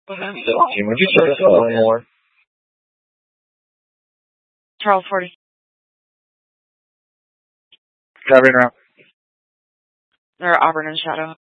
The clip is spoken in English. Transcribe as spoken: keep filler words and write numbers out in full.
Team, would you check this out one more? Charles forty. Covering around. They're Auburn and Shadow.